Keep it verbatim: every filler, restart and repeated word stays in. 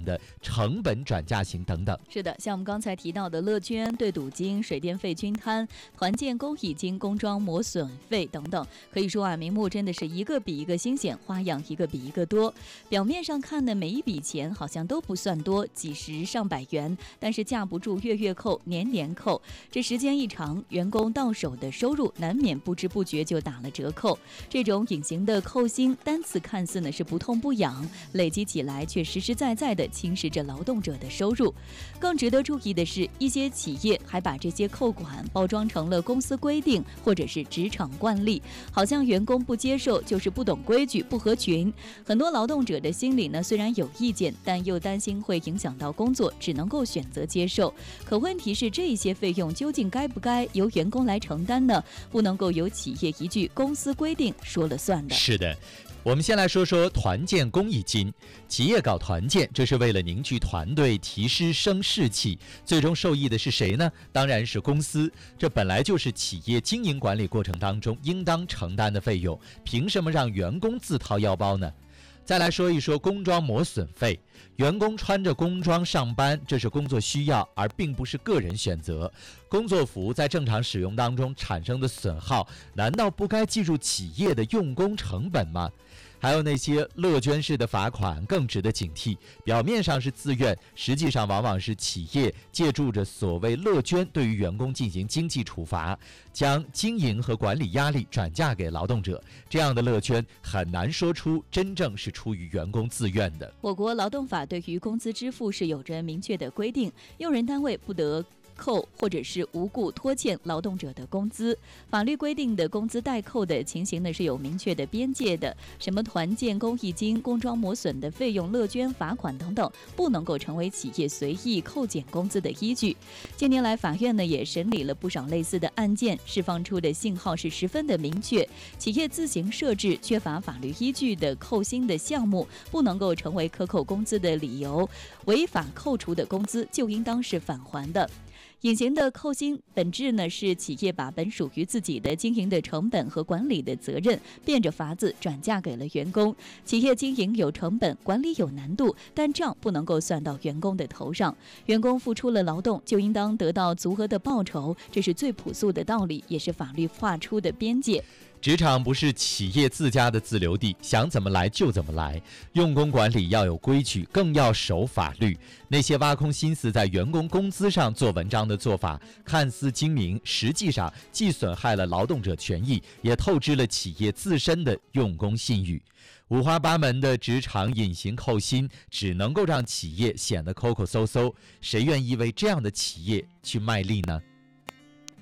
的成本转嫁型等等。 是的，像我们刚才提到的乐捐、对赌金、水电费均摊、团建公益金、工装磨损费等等，可以说啊，名目真的是一个比一个新鲜，花样一个比一个多。表面上看的每一笔钱好像都不算多，几十上百元，但是架不住月月扣、年年扣，这时间一长，员工到手的收入难免不知不觉就打了折扣。这种隐形的扣薪，单次看似呢是不痛不痒，累积起来却实实在在地侵蚀着劳动者的收入。更值得注意的是，一些企业还把这些扣款包装成了公司规定或者是职场惯例，好像员工不接受就是不懂规矩、不合群。很多劳动者的心里呢，虽然有意见，但又担心会影响到工作，只能够选择接受。可问题是，这些费用究竟该不该由员工来承担呢？不能够由企业一句公司规定说了算的。 是的。我们先来说说团建公益金。企业搞团建，这是为了凝聚团队、提师升士气，最终受益的是谁呢？当然是公司。这本来就是企业经营管理过程当中应当承担的费用，凭什么让员工自掏腰包呢？再来说一说工装磨损费。员工穿着工装上班，这是工作需要，而并不是个人选择。工作服在正常使用当中产生的损耗，难道不该计入企业的用工成本吗？还有那些乐捐式的罚款更值得警惕，表面上是自愿，实际上往往是企业借助着所谓乐捐对于员工进行经济处罚，将经营和管理压力转嫁给劳动者。这样的乐捐很难说出真正是出于员工自愿的。 我国劳动法对于工资支付是有着明确的规定，用人单位不得扣或者是无故拖欠劳动者的工资。法律规定的工资代扣的情形呢是有明确的边界的，什么团建公益金、工装磨损的费用、乐捐、罚款等等，不能够成为企业随意扣减工资的依据。近年来，法院呢也审理了不少类似的案件，释放出的信号是十分的明确，企业自行设置缺乏法律依据的扣薪的项目，不能够成为克扣工资的理由，违法扣除的工资就应当是返还的。隐形的扣薪本质呢是企业把本属于自己的经营的成本和管理的责任变着法子转嫁给了员工。企业经营有成本，管理有难度，但账不能够算到员工的头上。员工付出了劳动，就应当得到足额的报酬，这是最朴素的道理，也是法律划出的边界。 职场不是企业自家的自留地，想怎么来就怎么来。用工管理要有规矩，更要守法律。那些挖空心思在员工工资上做文章的做法，看似精明，实际上既损害了劳动者权益，也透支了企业自身的用工信誉。五花八门的职场隐形扣薪，只能够让企业显得抠抠搜搜。谁愿意为这样的企业去卖力呢？